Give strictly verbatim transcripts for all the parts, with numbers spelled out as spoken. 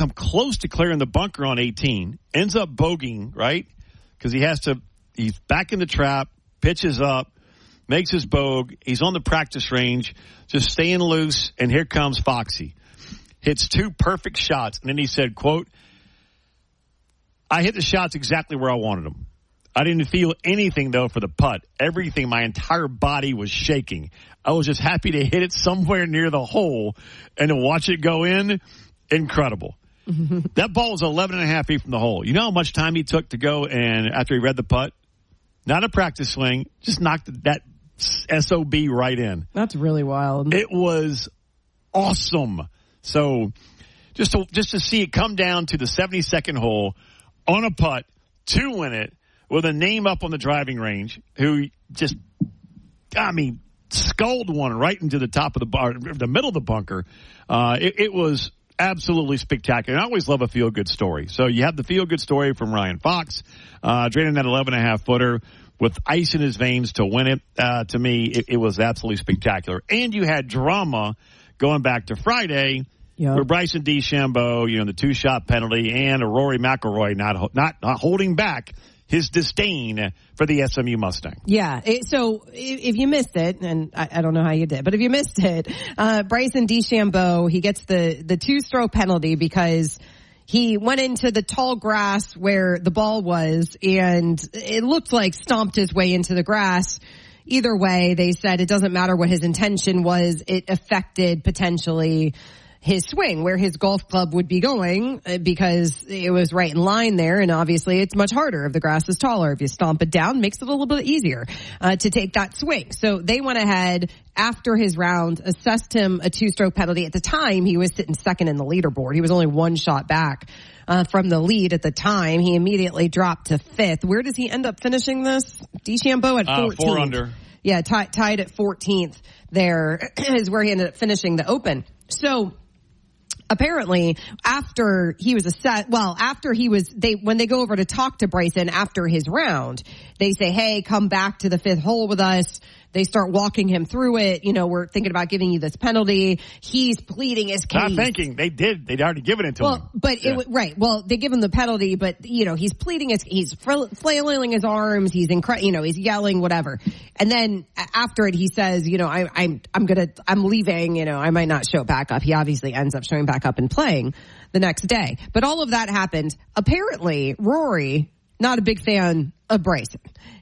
come close to clearing the bunker on eighteen. Ends up bogeying, right? Because he has to, he's back in the trap, pitches up, makes his bogue. He's on the practice range, just staying loose, and here comes Foxy. Hits two perfect shots, and then he said, quote, I hit the shots exactly where I wanted them. I didn't feel anything, though, for the putt. Everything, my entire body was shaking. I was just happy to hit it somewhere near the hole and to watch it go in. Incredible. That ball was eleven and a half feet from the hole. You know how much time he took to go and after he read the putt? Not a practice swing, just knocked that S O B right in. That's really wild. It was awesome. So just to, just to see it come down to the seventy-second hole on a putt to win it with a name up on the driving range who just, I mean, sculled one right into the top of the bar, the middle of the bunker. Uh, it, it was absolutely spectacular. I always love a feel-good story. So you have the feel-good story from Ryan Fox, uh, draining that eleven and a half footer with ice in his veins to win it. Uh, to me, it, it was absolutely spectacular. And you had drama going back to Friday yep. where Bryson DeChambeau, you know, the two-shot penalty, and a Rory McIlroy not, not, not holding back his disdain for the S M U Mustang. Yeah. It, so if you missed it, and I, I don't know how you did, but if you missed it, uh, Bryson DeChambeau, he gets the, the two-stroke penalty because he went into the tall grass where the ball was, and it looked like stomped his way into the grass. Either way, they said it doesn't matter what his intention was. It affected potentially his swing, where his golf club would be going, because it was right in line there, and obviously it's much harder if the grass is taller. If you stomp it down, it makes it a little bit easier uh, to take that swing. So they went ahead after his round, assessed him a two-stroke penalty. At the time, he was sitting second in the leaderboard. He was only one shot back uh, from the lead at the time. He immediately dropped to fifth. Where does he end up finishing this? DeChambeau at fourteenth. Uh, four under. Yeah, t- tied at fourteenth there is where he ended up finishing the Open. So apparently, after he was assessed, well, after he was, they, when they go over to talk to Bryson after his round, they say, hey, come back to the fifth hole with us. They start walking him through it. You know, we're thinking about giving you this penalty. He's pleading his case. Not thinking. They did. They'd already given it to well, him. But yeah. it, right. Well, they give him the penalty, but, you know, he's pleading his, he's flailing his arms. He's incre- you know, he's yelling, whatever. And then after it, he says, you know, I, I'm, I'm gonna, I'm leaving, you know, I might not show back up. He obviously ends up showing back up and playing the next day. But all of that happened. Apparently, Rory, not a big fan of Bryson.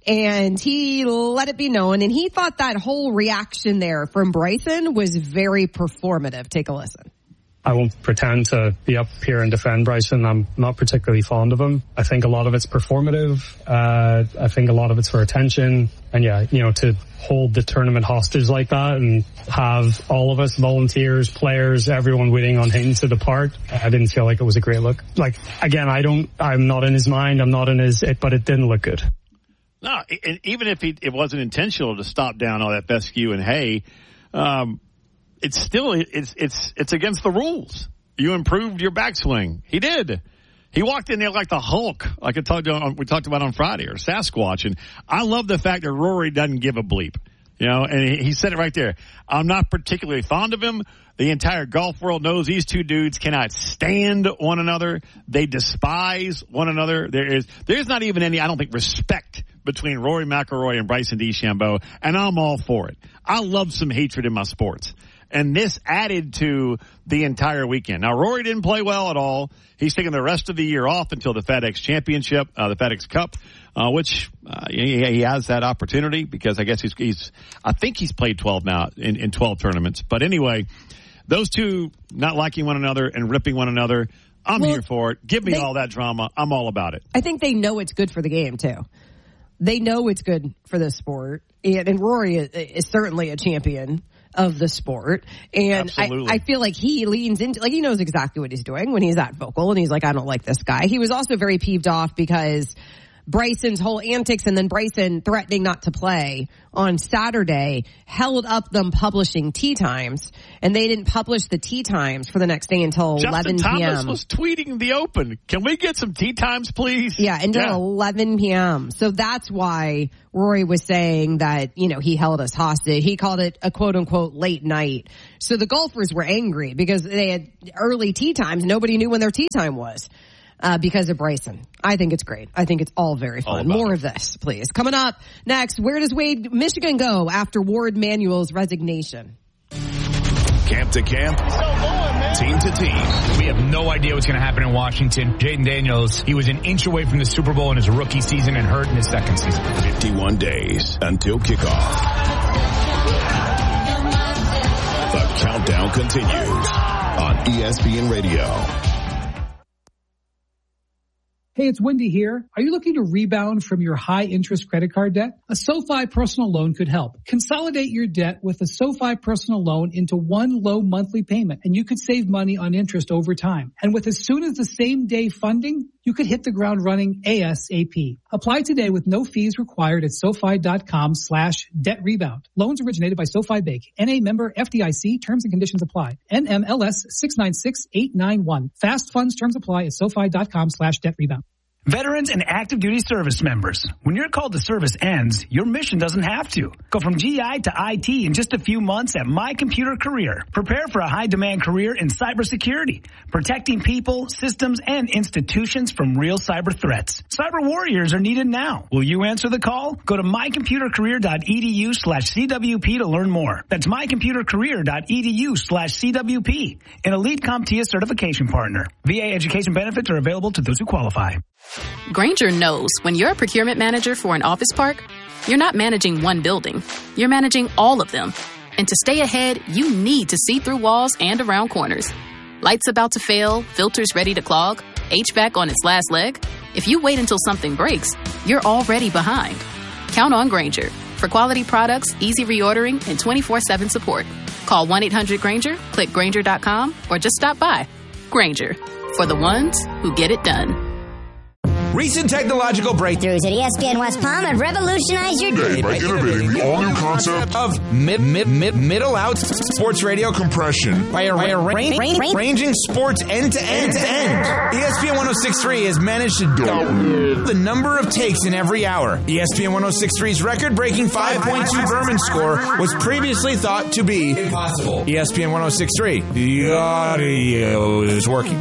And he let it be known, and he thought that whole reaction there from Bryson was very performative. Take a listen. I won't pretend to be up here and defend Bryson. I'm not particularly fond of him. I think a lot of it's performative. Uh, I think a lot of it's for attention. And yeah, you know, to hold the tournament hostage like that and have all of us, volunteers, players, everyone waiting on him to depart, I didn't feel like it was a great look. Like, again, I don't, I'm not in his mind. I'm not in his, it, but it didn't look good. No, and even if he, it wasn't intentional to stop down all that fescue and hay, um, it's still, it's, it's, it's against the rules. You improved your backswing. He did. He walked in there like the Hulk, like I talked, we talked about on Friday, or Sasquatch. And I love the fact that Rory doesn't give a bleep. You know, and he, he said it right there. I'm not particularly fond of him. The entire golf world knows these two dudes cannot stand one another. They despise one another. There is, there's not even any, I don't think, respect between Rory McIlroy and Bryson DeChambeau, and I'm all for it. I love some hatred in my sports. And this added to the entire weekend. Now, Rory didn't play well at all. He's taking the rest of the year off until the FedEx Championship, uh, the FedEx Cup, uh, which uh, he, he has that opportunity because I guess he's, he's I think he's played twelve now in, in twelve tournaments. But anyway, those two not liking one another and ripping one another, I'm well, here for it. Give me they, all that drama. I'm all about it. I think they know it's good for the game, too. They know it's good for the sport. And, and Rory is, is certainly a champion of the sport. And I, I feel like he leans into, like, he knows exactly what he's doing when he's that vocal, and he's like, I don't like this guy. He was also very peeved off because Bryson's whole antics and then Bryson threatening not to play on Saturday held up them publishing tee times, and they didn't publish the tee times for the next day until Justin eleven p.m. Thomas was tweeting the Open. Can we get some tee times, please? Yeah, until yeah. eleven p.m. So that's why Rory was saying that, you know, he held us hostage. He called it a quote-unquote late night. So the golfers were angry because they had early tee times. Nobody knew when their tee time was. Uh, because of Bryson. I think it's great. I think it's all very fun. All More it. of this, please. Coming up next, where does Wade Michigan go after Ward Manuel's resignation? Camp to camp, team to team. We have no idea what's going to happen in Washington. Jaden Daniels, he was an inch away from the Super Bowl in his rookie season and hurt in his second season. fifty-one days until kickoff. The countdown continues on E S P N Radio. Hey, it's Wendy here. Are you looking to rebound from your high-interest credit card debt? A SoFi personal loan could help. Consolidate your debt with a SoFi personal loan into one low monthly payment, and you could save money on interest over time. And with as soon as the same day funding, you could hit the ground running ASAP. Apply today with no fees required at SoFi.com slash debt rebound. Loans originated by SoFi Bank. N A member F D I C. Terms and conditions apply. N M L S six nine six eight nine one. Fast funds terms apply at SoFi.com slash debt rebound. Veterans and active duty service members, when your call to service ends, your mission doesn't have to. Go from G I to I T in just a few months at My Computer Career. Prepare for a high-demand career in cybersecurity, protecting people, systems, and institutions from real cyber threats. Cyber warriors are needed now. Will you answer the call? Go to mycomputercareer.edu slash CWP to learn more. That's mycomputercareer.edu slash CWP, an elite CompTIA certification partner. V A education benefits are available to those who qualify. Grainger knows when you're a procurement manager for an office park, you're not managing one building. You're managing all of them. And to stay ahead, you need to see through walls and around corners. Lights about to fail, filters ready to clog, H V A C on its last leg. If you wait until something breaks, you're already behind. Count on Grainger for quality products, easy reordering, and twenty-four seven support. Call one eight hundred Grainger, click Grainger dot com, or just stop by. Grainger, for the ones who get it done. Recent technological breakthroughs at E S P N West Palm have revolutionized your day by innovating the all-new concept of mid, mid, mid, middle out sports radio compression by, by arra- arranging sports end to end to end. E S P N one oh six point three has managed to double the number of takes in every hour. E S P N one oh six point three's record-breaking five point two Berman score was previously thought to be impossible. E S P N one oh six point three, the audio is working.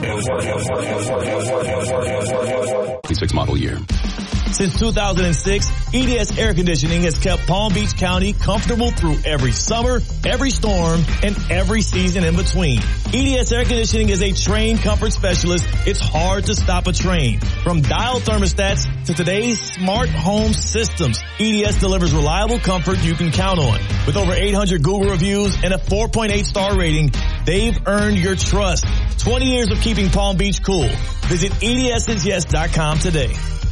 Six model year. Since two thousand six, E D S Air Conditioning has kept Palm Beach County comfortable through every summer, every storm, and every season in between. E D S Air Conditioning is a trained comfort specialist. It's hard to stop a train. From dial thermostats to today's smart home systems, E D S delivers reliable comfort you can count on. With over eight hundred Google reviews and a four point eight star rating, they've earned your trust. twenty years of keeping Palm Beach cool. Visit E D S N T S dot com today.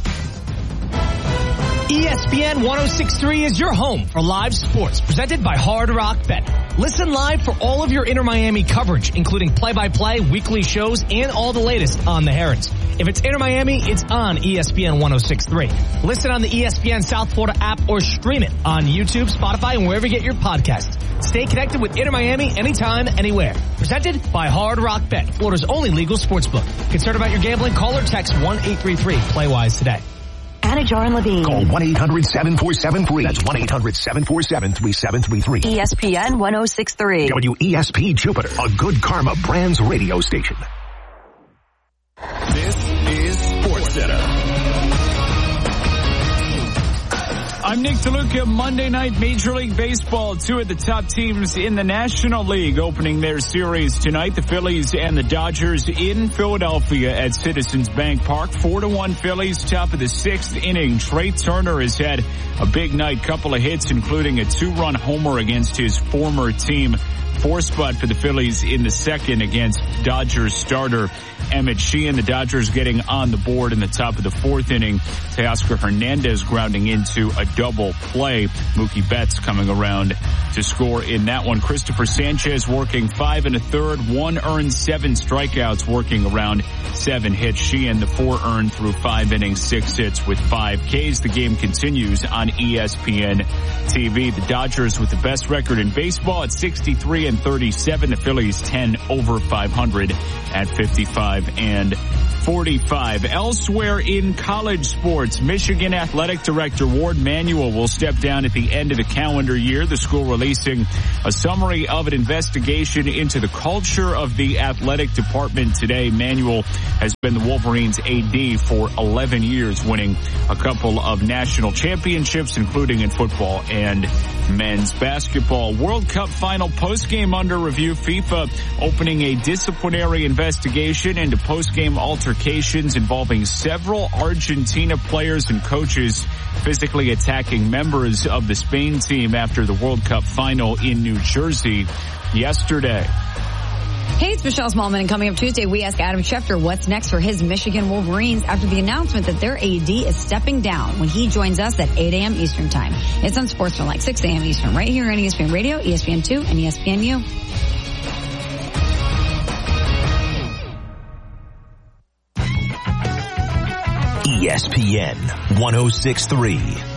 E S P N one oh six point three is your home for live sports, presented by Hard Rock Bet. Listen live for all of your Inter Miami coverage, including play-by-play, weekly shows, and all the latest on the Herons. If it's Inter Miami, it's on E S P N one oh six point three. Listen on the E S P N South Florida app or stream it on YouTube, Spotify, and wherever you get your podcasts. Stay connected with Inter Miami anytime, anywhere. Presented by Hard Rock Bet, Florida's only legal sportsbook. Concerned about your gambling? Call or text one eight three three play wise today. Anajar and Levine. Call one eight hundred seven four seven three. That's one eight hundred seven four seven three seven three three. E S P N one oh six point three. W E S P Jupiter, a Good Karma Brands radio station. This is SportsCenter. I'm Nick DeLuca. Monday night Major League Baseball. Two of the top teams in the National League opening their series tonight. The Phillies and the Dodgers in Philadelphia at Citizens Bank Park. Four to one Phillies, top of the sixth inning. Trey Turner has had a big night, couple of hits, including a two-run homer against his former team. Four spot for the Phillies in the second against Dodgers starter Emmett Sheehan. The Dodgers getting on the board in the top of the fourth inning. Teoscar Hernandez grounding into a double play. Mookie Betts coming around to score in that one. Christopher Sanchez working five and a third, one earned, seven strikeouts, working around seven hits. Sheehan, the four earned through five innings, six hits with five Ks. The game continues on E S P N T V. The Dodgers with the best record in baseball at sixty-three and thirty-seven. The Phillies ten over five hundred at fifty-five and forty-five. Elsewhere in college sports, Michigan Athletic Director Ward Manuel will step down at the end of the calendar year. The school releasing a summary of an investigation into the culture of the athletic department today. Manuel has been the Wolverines A D for eleven years, winning a couple of national championships, including in football and men's basketball. World Cup final postgame under review. FIFA opening a disciplinary investigation into postgame altercations involving several Argentina players and coaches physically attacking members of the Spain team after the World Cup final in New Jersey yesterday. Hey, it's Michelle Smallman, and coming up Tuesday, we ask Adam Schefter what's next for his Michigan Wolverines after the announcement that their A D is stepping down when he joins us at eight a.m. Eastern Time. It's on Sportsman like six a.m. Eastern, right here on E S P N Radio, E S P N two, and E S P N U. E S P N one oh six point three.